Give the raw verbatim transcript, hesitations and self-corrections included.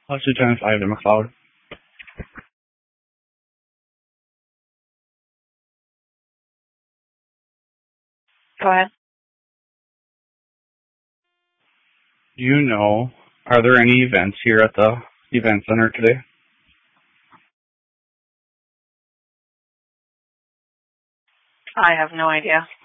Lieutenant Ivy McLeod. Go ahead. Do you know, are there any events here at the event center today? I have no idea.